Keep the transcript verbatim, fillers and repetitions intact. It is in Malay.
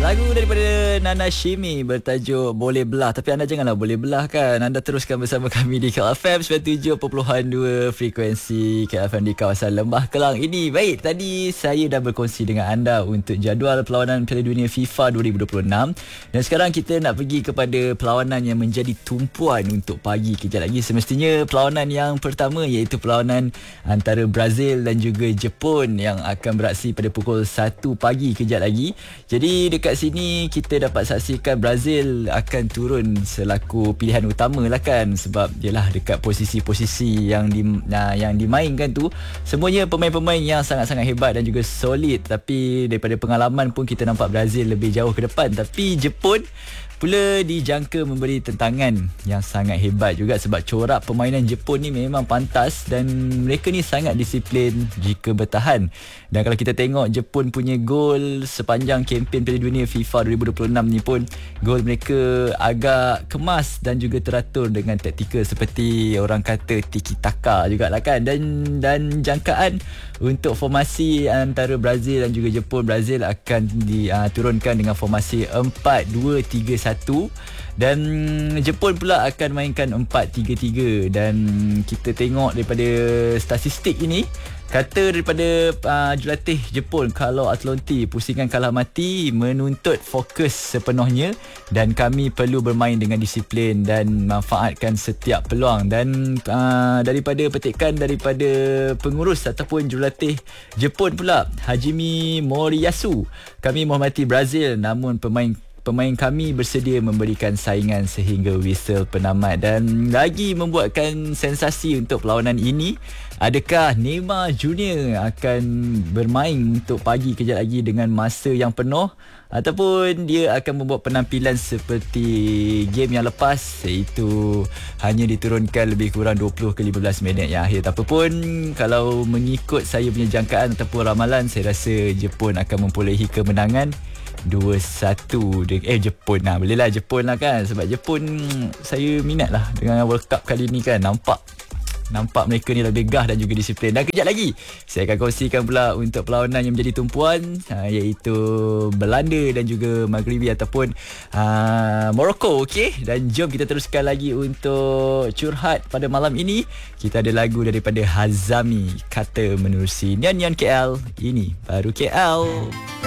Lagu daripada Nana Shimi bertajuk Boleh Belah. Tapi anda janganlah boleh belah kan. Anda teruskan bersama kami di K L F M sembilan puluh tujuh perpuluhan dua frekuensi K L F M di kawasan Lembah Kelang ini. Baik, tadi saya dah berkongsi dengan anda untuk jadual perlawanan Piala Dunia FIFA dua ribu dua puluh enam. Dan sekarang kita nak pergi kepada perlawanan yang menjadi tumpuan untuk pagi kejap lagi. Semestinya perlawanan yang pertama iaitu perlawanan antara Brazil dan juga Jepun yang akan beraksi pada pukul satu pagi kejap lagi. Jadi dekat sini kita dapat saksikan Brazil akan turun selaku pilihan utama lah kan, sebab dialah dekat posisi-posisi yang di, uh, yang dimainkan tu semuanya pemain-pemain yang sangat-sangat hebat dan juga solid. Tapi daripada pengalaman pun kita nampak Brazil lebih jauh ke depan. Tapi Jepun pula dijangka memberi tentangan yang sangat hebat juga, sebab corak permainan Jepun ni memang pantas dan mereka ni sangat disiplin jika bertahan. Dan kalau kita tengok Jepun punya gol sepanjang kempen Piala Dunia FIFA dua ribu dua puluh enam ni pun, gol mereka agak kemas dan juga teratur dengan taktikal seperti orang kata tiki taka jugalah kan. Dan dan jangkaan untuk formasi antara Brazil dan juga Jepun, Brazil akan diturunkan uh, dengan formasi empat dua tiga satu dan Jepun pula akan mainkan empat tiga tiga. Dan kita tengok daripada statistik ini, kata daripada uh, jurulatih Jepun Carlo Ancelotti, pusingan kalah mati menuntut fokus sepenuhnya dan kami perlu bermain dengan disiplin dan manfaatkan setiap peluang. Dan uh, daripada petikan daripada pengurus ataupun jurulatih Jepun pula, Hajime Moriyasu, kami menghormati Brazil namun pemain Pemain kami bersedia memberikan saingan sehingga whistle penamat. Dan lagi membuatkan sensasi untuk perlawanan ini, adakah Neymar Junior akan bermain untuk pagi kejap lagi dengan masa yang penuh, ataupun dia akan membuat penampilan seperti game yang lepas, iaitu hanya diturunkan lebih kurang dua puluh ke lima belas minit yang akhir. Tak apa pun, kalau mengikut saya punya jangkaan ataupun ramalan, saya rasa Jepun akan memperolehi kemenangan dua satu. Eh Jepun lah, boleh lah Jepun lah kan, sebab Jepun saya minat lah dengan World Cup kali ni kan. Nampak Nampak mereka ni lebih gah dan juga disiplin. Dan kejap lagi saya akan kongsikan pula untuk perlawanan yang menjadi tumpuan, ha, iaitu Belanda dan juga Maghribi ataupun ha, Morocco. Okey, dan jom kita teruskan lagi untuk curhat pada malam ini. Kita ada lagu daripada Hazami, Kata Menerusi. Nyan Nyan K L, ini baru K L.